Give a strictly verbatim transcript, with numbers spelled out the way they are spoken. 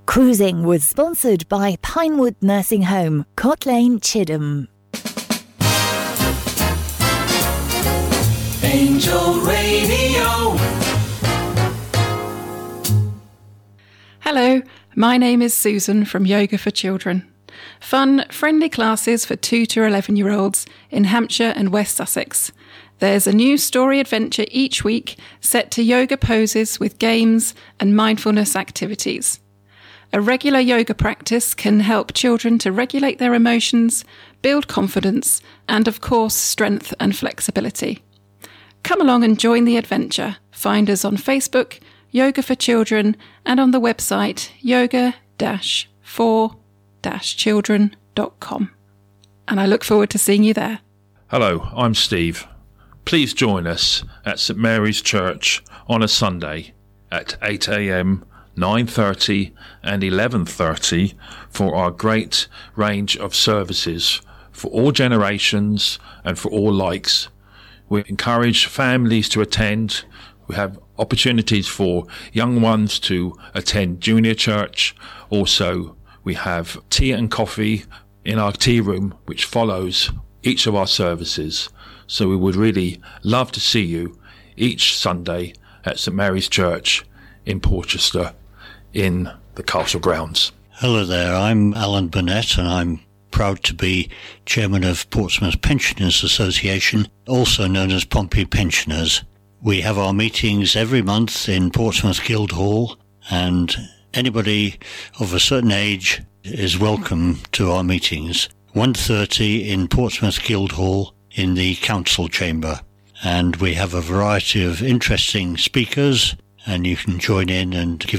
Cruising was sponsored by Pinewood Nursing Home, Cot Lane, Chidham. Angel Radio. Hello, my name is Susan from Yoga for Children. Fun, friendly classes for two to eleven year olds in Hampshire and West Sussex. There's a new story adventure each week set to yoga poses with games and mindfulness activities. A regular yoga practice can help children to regulate their emotions, build confidence, and of course, strength and flexibility. Come along and join the adventure. Find us on Facebook, Yoga for Children, and on the website yoga dash for dash children dot com. And I look forward to seeing you there. Hello, I'm Steve. Please join us at St Mary's Church on a Sunday at eight a m, nine thirty and eleven thirty for our great range of services for all generations and for all likes. We encourage families to attend. We have opportunities for young ones to attend junior church. Also, we have tea and coffee in our tea room, which follows each of our services. So we would really love to see you each Sunday at St Mary's Church in Portchester in the castle grounds. Hello there, I'm Alan Burnett and I'm proud to be chairman of Portsmouth Pensioners Association, also known as Pompey Pensioners. We have our meetings every month in Portsmouth Guildhall, and anybody of a certain age is welcome to our meetings. one thirty in Portsmouth Guildhall in the council chamber. And we have a variety of interesting speakers, and you can join in and give